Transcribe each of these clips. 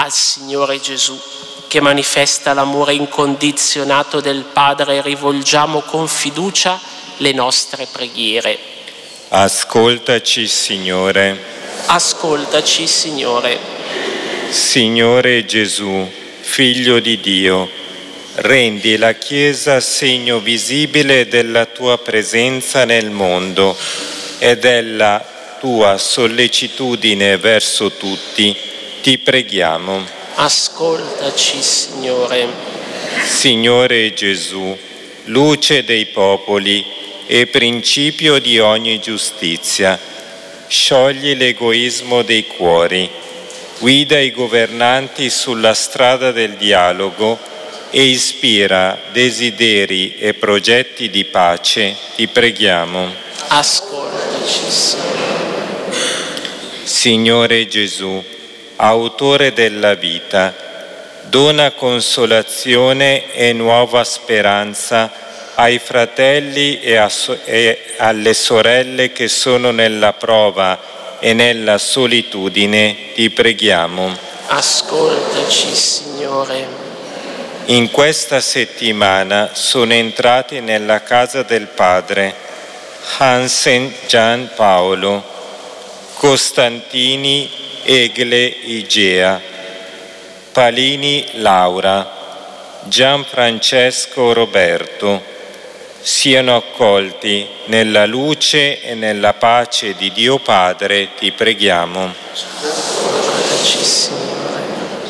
Al Signore Gesù, che manifesta l'amore incondizionato del Padre, rivolgiamo con fiducia le nostre preghiere. Ascoltaci, Signore. Ascoltaci, Signore. Signore Gesù, Figlio di Dio, rendi la Chiesa segno visibile della tua presenza nel mondo e della tua sollecitudine verso tutti. Ti preghiamo. Ascoltaci, Signore. Signore Gesù, luce dei popoli e principio di ogni giustizia, sciogli l'egoismo dei cuori, guida i governanti sulla strada del dialogo e ispira desideri e progetti di pace. Ti preghiamo. Ascoltaci, Signore. Signore Gesù, Autore della vita, dona consolazione e nuova speranza ai fratelli e alle sorelle che sono nella prova e nella solitudine. Ti preghiamo. Ascoltaci, Signore. In questa settimana sono entrati nella casa del Padre Hansen Gian Paolo, Costantini Egle Igea, Palini Laura, Gianfrancesco Roberto. Siano accolti nella luce e nella pace di Dio Padre. Ti preghiamo. Ascoltaci, Signore.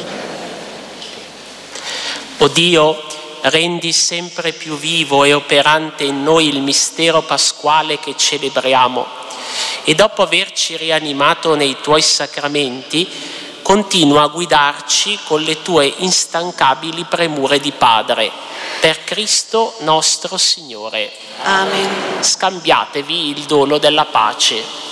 O Dio, rendi sempre più vivo e operante in noi il mistero pasquale che celebriamo e dopo averci rianimato nei tuoi sacramenti, continua a guidarci con le tue instancabili premure di Padre. Per Cristo nostro Signore. Amen. Scambiatevi il dono della pace.